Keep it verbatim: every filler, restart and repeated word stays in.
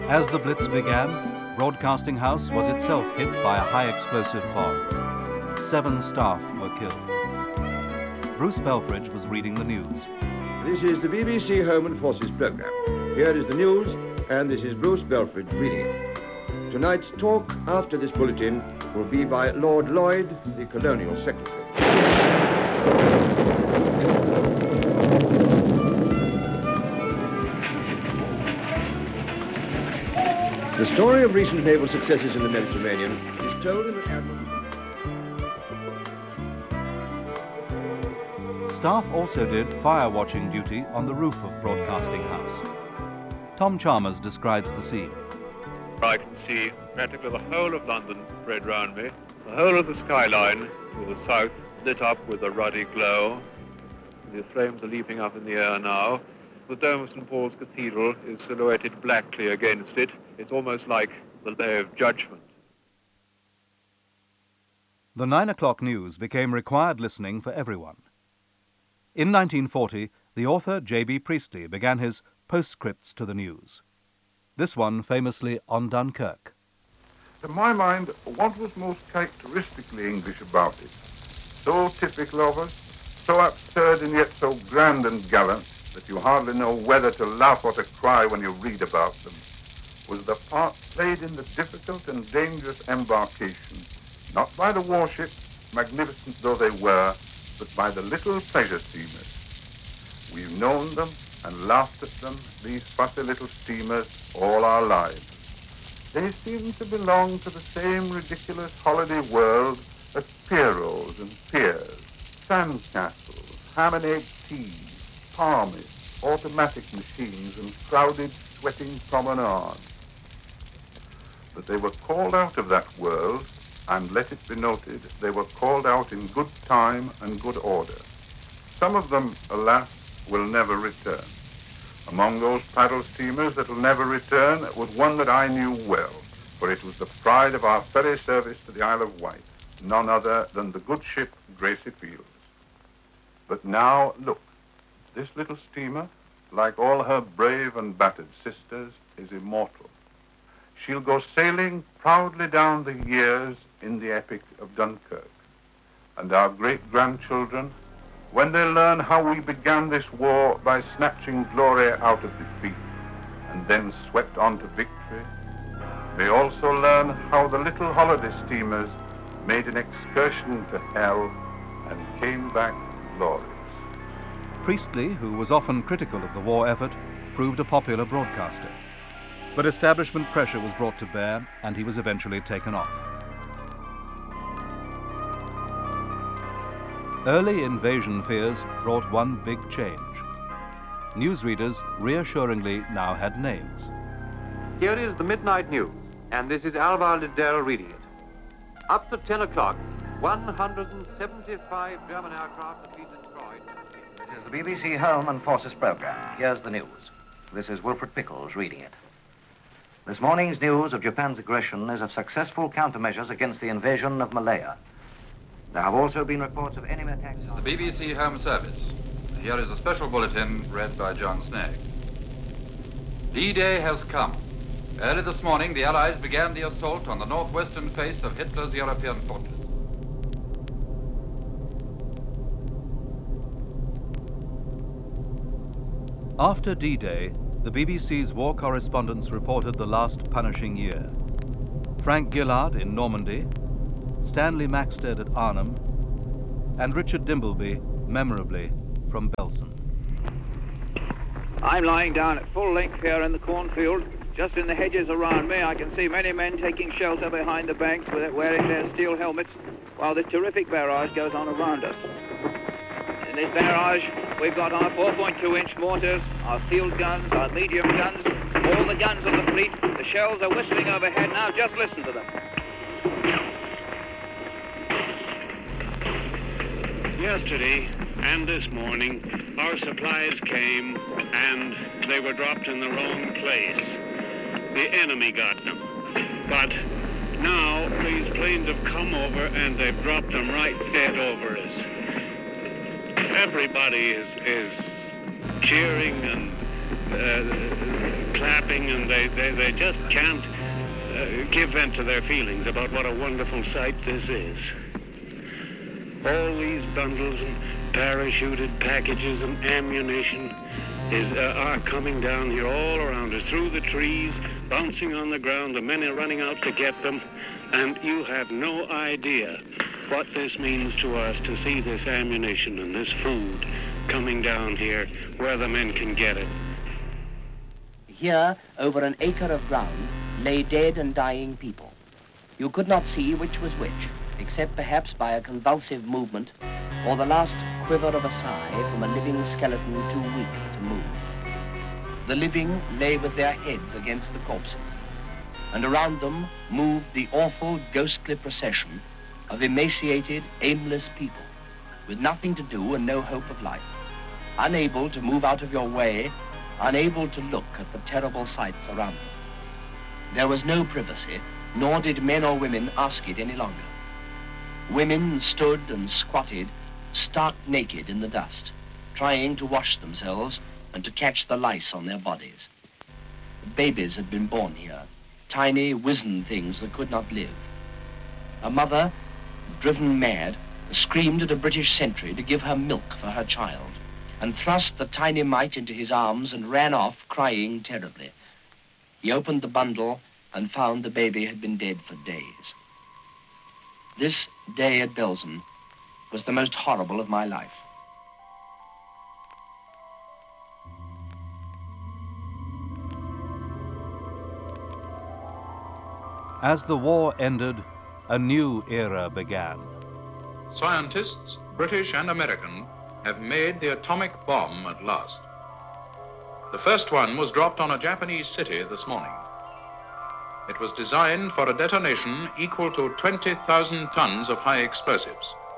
As the Blitz began, Broadcasting House was itself hit by a high-explosive bomb. Seven staff were killed. Bruce Belfridge was reading the news. This is the B B C Home and Forces programme. Here is the news, and this is Bruce Belfridge reading it. Tonight's talk after this bulletin will be by Lord Lloyd, the Colonial Secretary. The story of recent naval successes in the Mediterranean is told in an admirable... Staff also did fire-watching duty on the roof of Broadcasting House. Tom Chalmers describes the scene. I can see practically the whole of London spread round me, the whole of the skyline to the south lit up with a ruddy glow. The flames are leaping up in the air now. The dome of Saint Paul's Cathedral is silhouetted blackly against it. It's almost like the Day of Judgment. The nine o'clock news became required listening for everyone. In nineteen forty, the author J B Priestley began his postscripts to the news. This one famously on Dunkirk. To my mind, what was most characteristically English about it, so typical of us, so absurd and yet so grand and gallant, that you hardly know whether to laugh or to cry when you read about them, was the part played in the difficult and dangerous embarkation, not by the warships, magnificent though they were, but by the little pleasure steamers. We've known them and laughed at them, these fussy little steamers, all our lives. They seem to belong to the same ridiculous holiday world as Pierrots and piers, sandcastles, ham and egg teas, palmies, automatic machines, and crowded, sweating promenades. But they were called out of that world, and let it be noted, they were called out in good time and good order. Some of them, alas, will never return. Among those paddle steamers that will never return was one that I knew well, for it was the pride of our ferry service to the Isle of Wight, none other than the good ship Gracie Fields. But now, look, this little steamer, like all her brave and battered sisters, is immortal. She'll go sailing proudly down the years in the epic of Dunkirk. And our great-grandchildren, when they learn how we began this war by snatching glory out of defeat and then swept on to victory, may also learn how the little holiday steamers made an excursion to hell and came back glorious. Priestley, who was often critical of the war effort, proved a popular broadcaster. But establishment pressure was brought to bear, and he was eventually taken off. Early invasion fears brought one big change. Newsreaders reassuringly now had names. Here is the Midnight News, and this is Alvar Liddell reading it. Up to ten o'clock, one hundred seventy-five German aircraft have been destroyed. This is the B B C Home and Forces programme. Here's the news. This is Wilfred Pickles reading it. This morning's news of Japan's aggression is of successful countermeasures against the invasion of Malaya. There have also been reports of enemy attacks on... The B B C Home Service. Here is a special bulletin read by John Snagg. D-Day has come. Early this morning, the Allies began the assault on the northwestern face of Hitler's European fortress. After D-Day, the B B C's war correspondents reported the last punishing year. Frank Gillard in Normandy, Stanley Maxted at Arnhem, and Richard Dimbleby, memorably, from Belsen. I'm lying down at full length here in the cornfield. Just in the hedges around me, I can see many men taking shelter behind the banks with it, wearing their steel helmets, while the terrific barrage goes on around us. In this barrage, we've got our four point two inch mortars, our field guns, our medium guns, all the guns of the fleet. The shells are whistling overhead now. Just listen to them. Yesterday and this morning, our supplies came and they were dropped in the wrong place. The enemy got them. But now these planes have come over and they've dropped them right dead over us. Everybody is, is cheering and uh, clapping clapping, and they, they, they just can't uh, give vent to their feelings about what a wonderful sight this is. All these bundles and parachuted packages and ammunition is, uh, are coming down here all around us, through the trees, bouncing on the ground. The men are running out to get them, and you have no idea what this means to us to see this ammunition and this food coming down here where the men can get it. Here, over an acre of ground, lay dead and dying people. You could not see which was which, except perhaps by a convulsive movement or the last quiver of a sigh from a living skeleton too weak to move. The living lay with their heads against the corpses, and around them moved the awful ghostly procession of emaciated, aimless people, with nothing to do and no hope of life, unable to move out of your way, unable to look at the terrible sights around them. There was no privacy, nor did men or women ask it any longer. Women stood and squatted, stark naked in the dust, trying to wash themselves and to catch the lice on their bodies. Babies had been born here, tiny, wizened things that could not live. A mother, driven mad, screamed at a British sentry to give her milk for her child, and thrust the tiny mite into his arms and ran off, crying terribly. He opened the bundle and found the baby had been dead for days. This day at Belsen was the most horrible of my life. As the war ended, a new era began. Scientists, British and American, have made the atomic bomb at last. The first one was dropped on a Japanese city this morning. It was designed for a detonation equal to twenty thousand tons of high explosives.